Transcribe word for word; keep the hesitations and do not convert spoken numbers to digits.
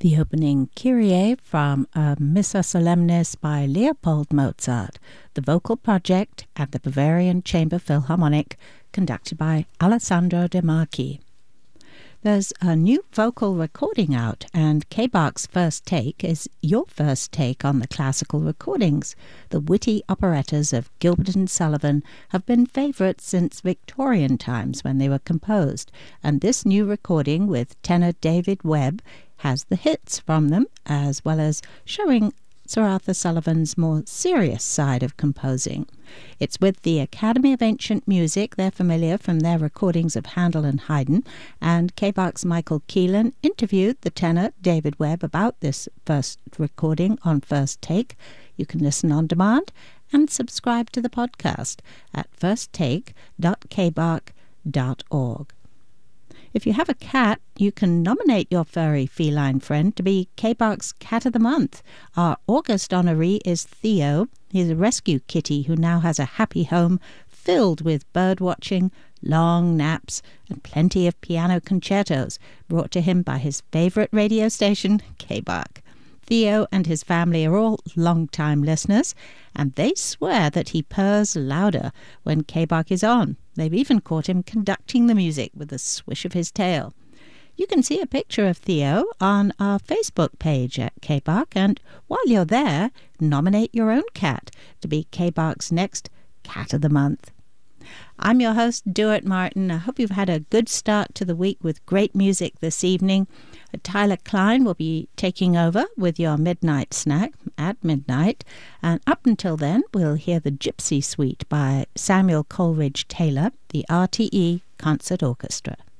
The opening Kyrie from a Missa Solemnis by Leopold Mozart, the vocal project at the Bavarian Chamber Philharmonic, conducted by Alessandro De Marchi. There's a new vocal recording out, and K-Bach's first take is your first take on the classical recordings. The witty operettas of Gilbert and Sullivan have been favourites since Victorian times when they were composed, and this new recording with tenor David Webb has the hits from them, as well as showing Sir Arthur Sullivan's more serious side of composing. It's with the Academy of Ancient Music. They're familiar from their recordings of Handel and Haydn, and K-Bach's Michael Keelan interviewed the tenor David Webb about this first recording on First Take. You can listen on demand and subscribe to the podcast at first take dot k bach dot org. If you have a cat, you can nominate your furry feline friend to be K-Bach's Cat of the Month. Our August honoree is Theo. He's a rescue kitty who now has a happy home filled with bird watching, long naps, and plenty of piano concertos brought to him by his favorite radio station, K-Bach. Theo and his family are all long-time listeners, and they swear that he purrs louder when K-Bach is on. They've even caught him conducting the music with a swish of his tail. You can see a picture of Theo on our Facebook page at K-Bach, and while you're there, nominate your own cat to be K-Bach's next Cat of the Month. I'm your host, Duart Martin. I hope you've had a good start to the week with great music this evening. Tyler Klein will be taking over with your midnight snack at midnight. And up until then, we'll hear the Gypsy Suite by Samuel Coleridge Taylor, the R T E Concert Orchestra.